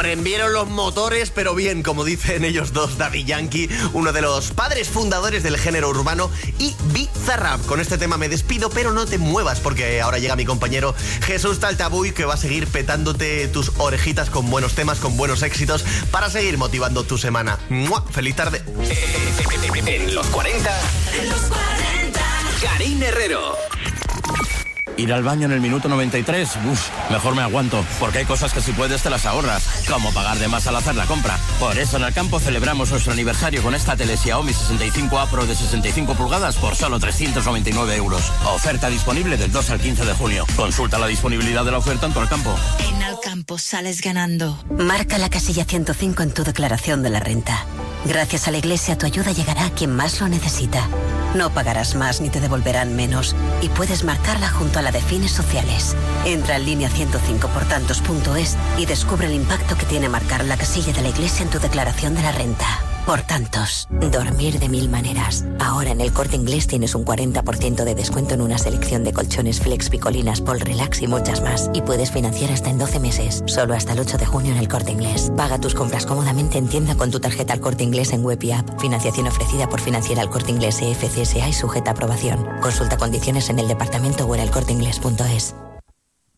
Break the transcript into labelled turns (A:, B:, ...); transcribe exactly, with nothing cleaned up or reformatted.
A: prendieron los motores, pero bien, como dicen ellos dos, Daddy Yankee, uno de los padres fundadores del género urbano, y Bizarrap. Con este tema me despido, pero no te muevas, porque ahora llega mi compañero Jesús Taltabuy, que va a seguir petándote tus orejitas con buenos temas, con buenos éxitos, para seguir motivando tu semana. ¡Mua! ¡Feliz tarde!
B: En los cuarenta, en los cuarenta, Karina Herrero.
C: Ir al baño en el minuto noventa y tres, uff, mejor me aguanto, porque hay cosas que si puedes te las ahorras, como pagar de más al hacer la compra. Por eso en Alcampo celebramos nuestro aniversario con esta tele Xiaomi sesenta y cinco A Pro de sesenta y cinco pulgadas por solo trescientos noventa y nueve euros. Oferta disponible del dos al quince de junio. Consulta la disponibilidad de la oferta en tu Alcampo.
D: En Alcampo sales ganando.
E: Marca la casilla ciento cinco en tu declaración de la renta. Gracias a la Iglesia, tu ayuda llegará a quien más lo necesita. No pagarás más ni te devolverán menos. Y puedes marcarla junto a la de fines sociales. Entra en línea ciento cinco por tantos punto es y descubre el impacto que tiene marcar la casilla de la Iglesia en tu declaración de la renta. Por tantos.
F: Dormir de mil maneras. Ahora en el Corte Inglés tienes un cuarenta por ciento de descuento en una selección de colchones Flex, Picolinas, Pol Relax y muchas más. Y puedes financiar hasta en doce meses. Solo hasta el ocho de junio en el Corte Inglés. Paga tus compras cómodamente en tienda con tu tarjeta El Corte Inglés en web y app. Financiación ofrecida por Financiera El Corte Inglés E F C S A y sujeta a aprobación. Consulta condiciones en el departamento o en el corte inglés punto es.